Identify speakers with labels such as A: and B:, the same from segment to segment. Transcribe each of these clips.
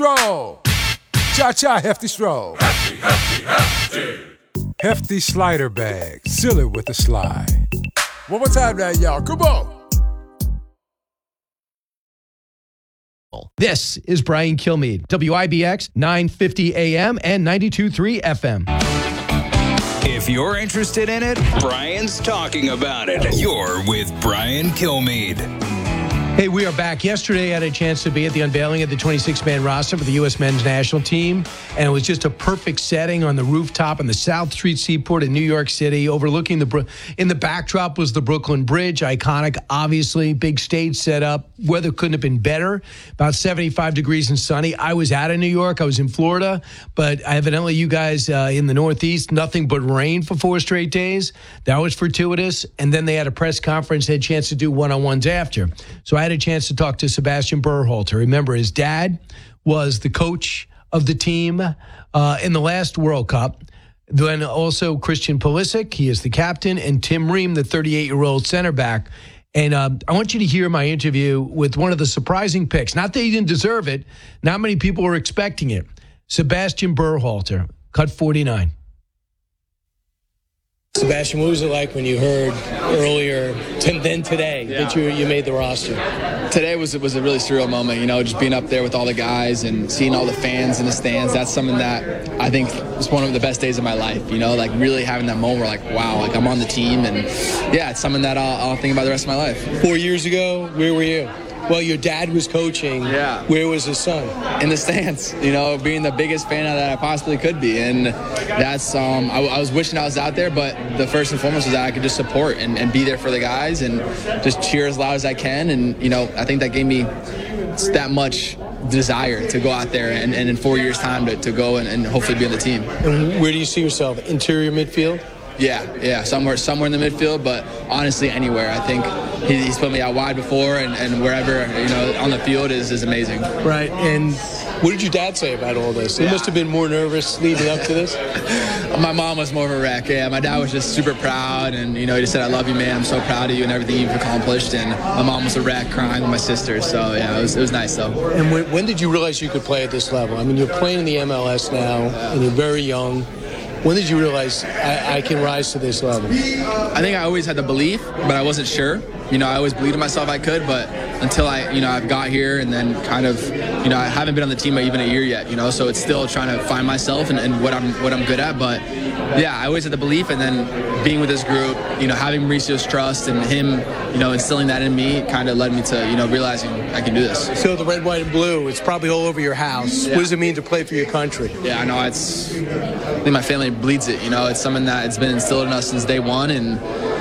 A: Stroll. Cha-cha, hefty stroll.
B: Hefty, hefty, hefty.
A: Hefty slider bag. Seal it with a slide. One more time now, y'all. Come on.
C: This is Brian Kilmeade, WIBX 950 AM and 92.3 FM.
D: If you're interested in it, Brian's talking about it. You're with Brian Kilmeade.
C: Hey, we are back. Yesterday, I had a chance to be at the unveiling of the 26-man roster for the U.S. men's national team, and it was just a perfect setting on the rooftop in the South Street Seaport in New York City, overlooking in the backdrop was the Brooklyn Bridge, iconic, obviously, big stage setup. Weather couldn't have been better, about 75 degrees and sunny. I was out of New York. I was in Florida, but evidently you guys in the Northeast, nothing but rain for 4 straight days. That was fortuitous, and then they had a press conference, had a chance to do one-on-ones after. So I had a chance to talk to Sebastian Berhalter. Remember, his dad was the coach of the team in the last World Cup. Then also Christian Pulisic, he is the captain, and Tim Ream, the 38-year-old center back. And I want you to hear my interview with one of the surprising picks. Not that he didn't deserve it. Not many people were expecting it. Sebastian Berhalter, cut 49. Sebastian, what was it like when you heard earlier than today that you made the roster?
E: Today was a really surreal moment, just being up there with all the guys and seeing all the fans in the stands. That's something that I think is one of the best days of my life, like really having that moment where like, wow, like I'm on the team. And yeah, it's something that I'll think about the rest of my life.
C: 4 years ago, where were you? Well, your dad was coaching.
E: Yeah.
C: Where was his son?
E: In the stands, being the biggest fan that I possibly could be. And that's, I was wishing I was out there, but the first and foremost was that I could just support and be there for the guys and just cheer as loud as I can. And, I think that gave me that much desire to go out there and in 4 years' time to go and hopefully be on the team.
C: And where do you see yourself? Interior midfield?
E: Yeah, somewhere in the midfield, but honestly, anywhere. I think he's put me out wide before, and wherever, on the field is amazing.
C: Right, and what did your dad say about all this? He must have been more nervous leading up to this.
E: My mom was more of a wreck. Yeah, my dad was just super proud, and, he just said, I love you, man. I'm so proud of you and everything you've accomplished, and my mom was a wreck crying with my sister, so, yeah, it was nice, though.
C: And when did you realize you could play at this level? I mean, you're playing in the MLS now, and you're very young. When did you realize I can rise to this level?
E: I think I always had the belief, but I wasn't sure. I always believed in myself I could, but until I've got here and then kind of, I haven't been on the team even a year yet, so it's still trying to find myself and what I'm good at. But yeah, I always had the belief, and then being with this group, having Mauricio's trust and him, instilling that in me kind of led me to, realizing I can do this.
C: So the red, white, and blue, it's probably all over your house. Yeah. What does it mean to play for your country?
E: Yeah, I know I think my family bleeds it, it's something that it's been instilled in us since day one, and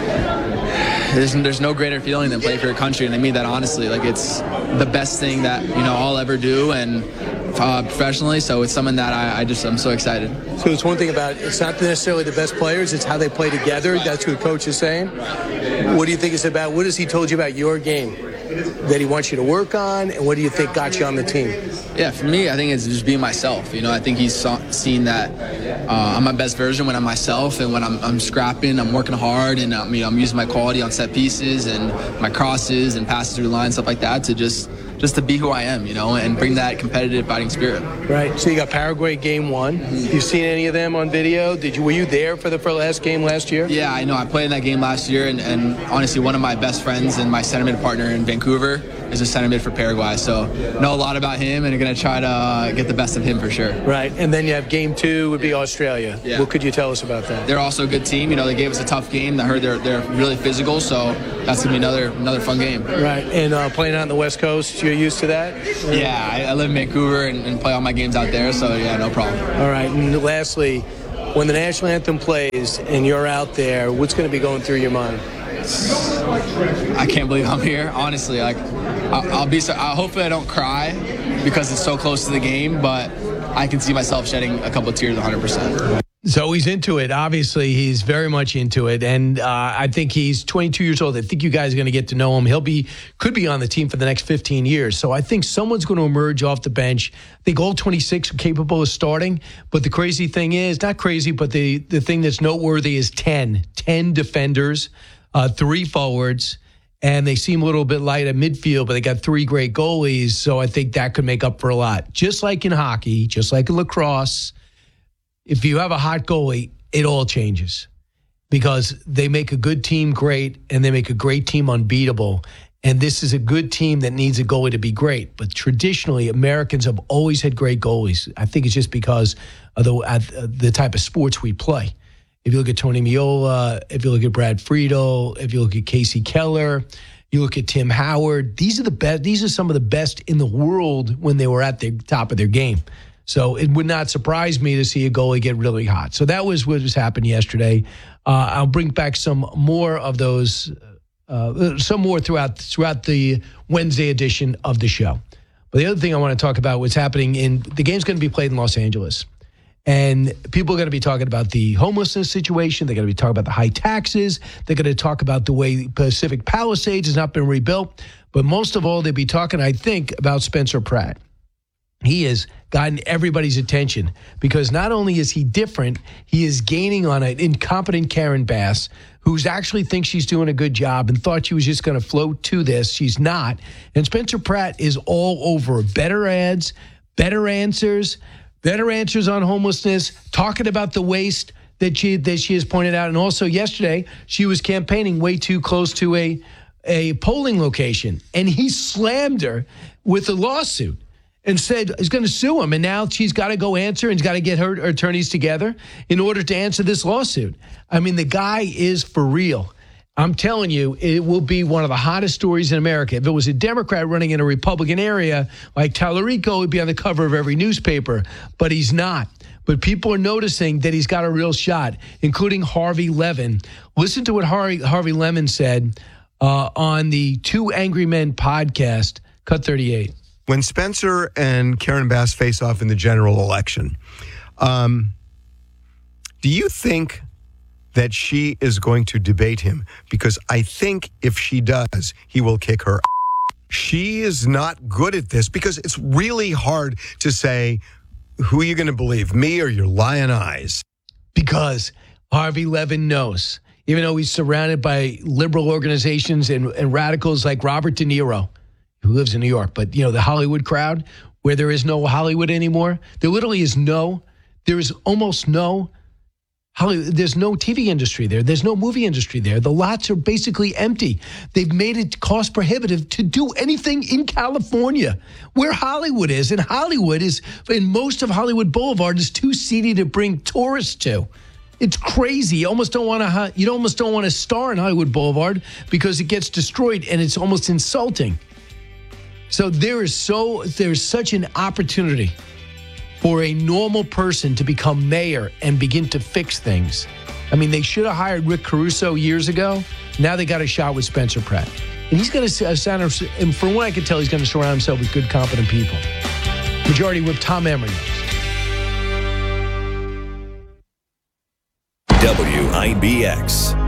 E: there's no greater feeling than playing for your country, and I mean that honestly. Like, it's the best thing that I'll ever do, and professionally. So it's something that I'm so excited.
C: So it's one thing about it's not necessarily the best players; it's how they play together. That's what the coach is saying. What do you think it's about? What has he told you about your game that he wants you to work on, and what do you think got you on the team?
E: Yeah, for me, I think it's just being myself. I think he's seen that I'm my best version when I'm myself, and when I'm scrapping, I'm working hard, and I'm using my quality on set pieces and my crosses and passes through the line, stuff like that, to just to be who I am, and bring that competitive fighting spirit.
C: Right. So you got Paraguay game 1. Mm-hmm. You seen any of them on video? Were you there for the last game last year?
E: Yeah, I know. I played in that game last year, and honestly, one of my best friends and my center mid partner in Vancouver is a center mid for Paraguay. So know a lot about him, and are going to try to get the best of him for sure.
C: Right. And then you have game 2 would be Australia. Yeah. What could you tell us about that?
E: They're also a good team. They gave us a tough game. I heard they're really physical, so that's going to be another fun game.
C: Right. And playing out on the West Coast, you're used to that?
E: Yeah, I live in Vancouver and play all my games out there, so yeah, no problem.
C: All right. And lastly, when the national anthem plays and you're out there, what's going to be going through your mind?
E: I can't believe I'm here, honestly. Hopefully I don't cry because it's so close to the game, but I can see myself shedding a couple of tears 100%.
C: So he's into it. Obviously, he's very much into it. And I think he's 22 years old. I think you guys are going to get to know him. Could be on the team for the next 15 years. So I think someone's going to emerge off the bench. I think all 26 are capable of starting. But the crazy thing is, not crazy, but the thing that's noteworthy is 10 defenders, 3 forwards, And they seem a little bit light at midfield, but they got 3 great goalies. So I think that could make up for a lot. Just like in hockey, just like in lacrosse, if you have a hot goalie, it all changes because they make a good team great and they make a great team unbeatable. And this is a good team that needs a goalie to be great. But traditionally, Americans have always had great goalies. I think it's just because of the type of sports we play. If you look at Tony Meola, if you look at Brad Friedel, if you look at Casey Keller, you look at Tim Howard, these are the best. These are some of the best in the world when they were at the top of their game. So it would not surprise me to see a goalie get really hot. So that was what was happened yesterday. I'll bring back some more of those, some more throughout the Wednesday edition of the show. But the other thing I want to talk about what's happening the game's going to be played in Los Angeles. And people are going to be talking about the homelessness situation. They're going to be talking about the high taxes. They're going to talk about the way Pacific Palisades has not been rebuilt. But most of all, they'll be talking, I think, about Spencer Pratt. He has gotten everybody's attention because not only is he different, he is gaining on an incompetent Karen Bass who actually thinks she's doing a good job and thought she was just going to float to this. She's not. And Spencer Pratt is all over better ads, better answers on homelessness, talking about the waste that she has pointed out. And also yesterday, she was campaigning way too close to a polling location. And he slammed her with a lawsuit and said he's going to sue him. And now she's got to go answer and she's got to get her attorneys together in order to answer this lawsuit. I mean, the guy is for real. I'm telling you, it will be one of the hottest stories in America. If it was a Democrat running in a Republican area like Tallarico, he'd be on the cover of every newspaper, but he's not. But people are noticing that he's got a real shot, including Harvey Levin. Listen to what Harvey Levin said on the Two Angry Men podcast, Cut 38.
F: When Spencer and Karen Bass face off in the general election, do you think that she is going to debate him? Because I think if she does, he will kick her. She is not good at this because it's really hard to say, who are you going to believe, me or your lying eyes?
C: Because Harvey Levin knows, even though he's surrounded by liberal organizations and radicals like Robert De Niro, who lives in New York, but, you know, the Hollywood crowd, where there is no Hollywood anymore, there literally is there is almost no Hollywood. There's no TV industry there. There's no movie industry there. The lots are basically empty. They've made it cost prohibitive to do anything in California, where Hollywood is. And Hollywood is, in most of Hollywood Boulevard, is too seedy to bring tourists to. It's crazy. You almost don't want to star in Hollywood Boulevard because it gets destroyed, and it's almost insulting. So there's such an opportunity for a normal person to become mayor and begin to fix things. I mean, they should have hired Rick Caruso years ago. Now they got a shot with Spencer Pratt. And he's going to, and from what I can tell, he's going to surround himself with good, competent people. Majority Whip Tom Emory.
G: WIBX.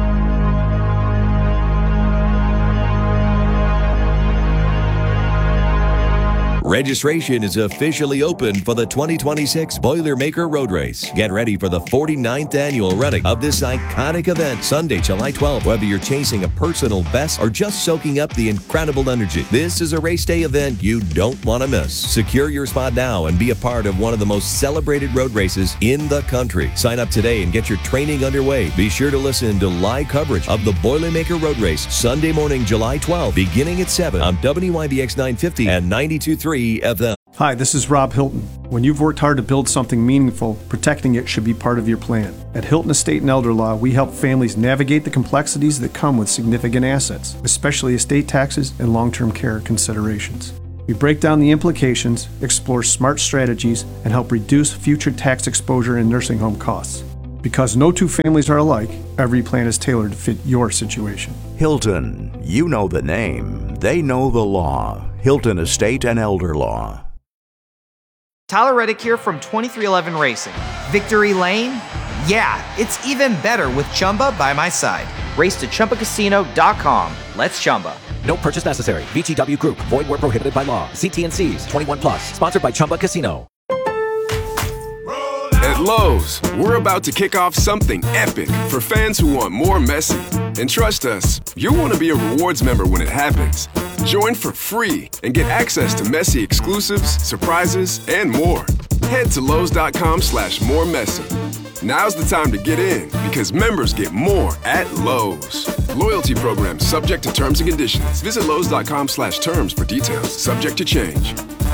G: Registration is officially open for the 2026 Boilermaker Road Race. Get ready for the 49th annual running of this iconic event, Sunday, July 12th. Whether you're chasing a personal best or just soaking up the incredible energy, this is a race day event you don't want to miss. Secure your spot now and be a part of one of the most celebrated road races in the country. Sign up today and get your training underway. Be sure to listen to live coverage of the Boilermaker Road Race, Sunday morning, July 12th, beginning at 7 on WIBX 950 and 92.3 FM.
H: Hi, this is Rob Hilton. When you've worked hard to build something meaningful, protecting it should be part of your plan. At Hilton Estate and Elder Law, we help families navigate the complexities that come with significant assets, especially estate taxes and long-term care considerations. We break down the implications, explore smart strategies, and help reduce future tax exposure and nursing home costs. Because no two families are alike, every plan is tailored to fit your situation.
I: Hilton, you know the name, they know the law. Hilton Estate and Elder Law.
J: Tyler Reddick here from 2311 Racing. Victory Lane? Yeah, it's even better with Chumba by my side. Race to ChumbaCasino.com. Let's Chumba.
K: No purchase necessary. VGW Group. Void where prohibited by law. See T&Cs. 21+. Sponsored by Chumba Casino.
B: Roll At Lowe's, we're about to kick off something epic for fans who want more Messi. And trust us, you'll want to be a rewards member when it happens. Join for free and get access to Messi exclusives, surprises, and more. Head to Lowe's.com/moremessy. Now's the time to get in because members get more at Lowe's. Loyalty program subject to terms and conditions. Visit Lowe's.com/terms for details. Subject to change.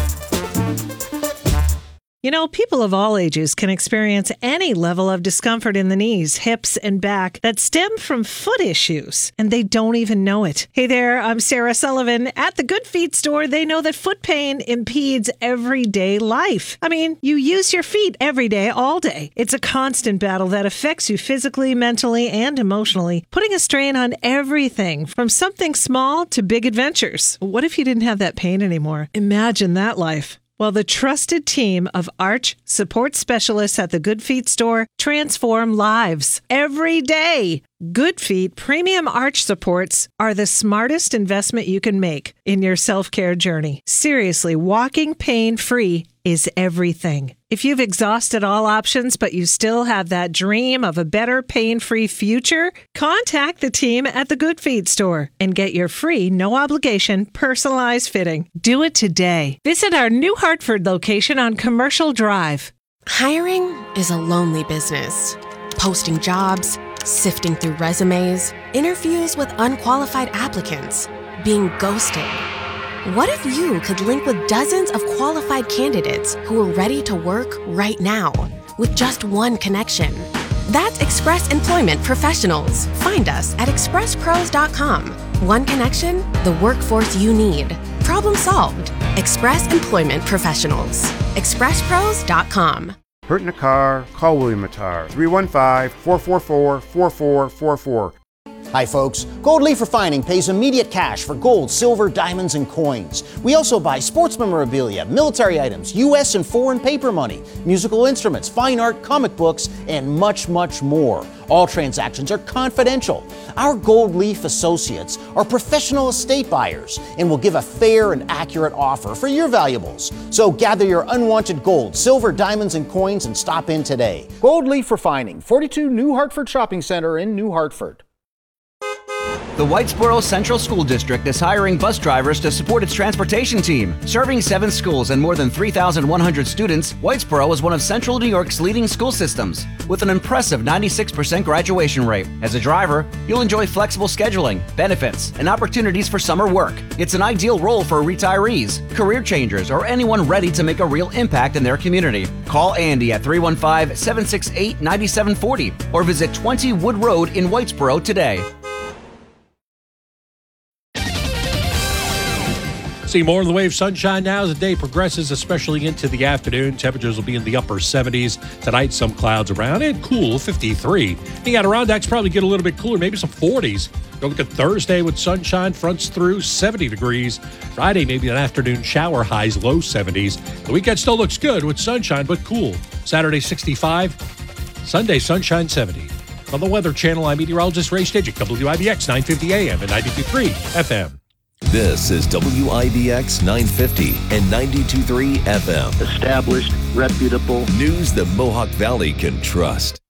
L: You know, people of all ages can experience any level of discomfort in the knees, hips, and back that stem from foot issues, and they don't even know it. Hey there, I'm Sarah Sullivan. At the Good Feet store, they know that foot pain impedes everyday life. I mean, you use your feet every day, all day. It's a constant battle that affects you physically, mentally, and emotionally, putting a strain on everything from something small to big adventures. What if you didn't have that pain anymore? Imagine that life. Well, the trusted team of arch support specialists at the Good Feet store transform lives every day. Good Feet premium arch supports are the smartest investment you can make in your self-care journey. Seriously, walking pain-free is everything. If you've exhausted all options, but you still have that dream of a better pain-free future, contact the team at the Good Feet store and get your free, no-obligation, personalized fitting. Do it today. Visit our New Hartford location on Commercial Drive.
M: Hiring is a lonely business. Posting jobs, sifting through resumes, interviews with unqualified applicants, being ghosted. What if you could link with dozens of qualified candidates who are ready to work right now with just one connection? That's Express Employment Professionals. Find us at expresspros.com. One connection, the workforce you need. Problem solved. Express Employment Professionals. expresspros.com.
N: Hurt in a car? Call William Mattar. 315-444-4444.
O: Hi folks, Gold Leaf Refining pays immediate cash for gold, silver, diamonds, and coins. We also buy sports memorabilia, military items, U.S. and foreign paper money, musical instruments, fine art, comic books, and much, much more. All transactions are confidential. Our Gold Leaf associates are professional estate buyers and will give a fair and accurate offer for your valuables. So gather your unwanted gold, silver, diamonds, and coins and stop in today. Gold Leaf Refining, 42 New Hartford Shopping Center in New Hartford.
P: The Whitesboro Central School District is hiring bus drivers to support its transportation team. Serving 7 schools and more than 3,100 students, Whitesboro is one of Central New York's leading school systems, with an impressive 96% graduation rate. As a driver, you'll enjoy flexible scheduling, benefits, and opportunities for summer work. It's an ideal role for retirees, career changers, or anyone ready to make a real impact in their community. Call Andy at 315-768-9740 or visit 20 Wood Road in Whitesboro today.
Q: See more in the way of sunshine now as the day progresses, especially into the afternoon. Temperatures will be in the upper 70s. Tonight, some clouds around and cool, 53. The Adirondacks probably get a little bit cooler, maybe some 40s. Go look at Thursday with sunshine, fronts through, 70 degrees. Friday, maybe an afternoon shower, highs, low 70s. The weekend still looks good with sunshine, but cool. Saturday, 65. Sunday, sunshine, 70. On the Weather Channel, I'm meteorologist Ray Stidgick, WIBX 950 AM and 92.3 FM.
G: This is WIBX 950 and 92.3 FM.
R: Established, reputable
G: news the Mohawk Valley can trust.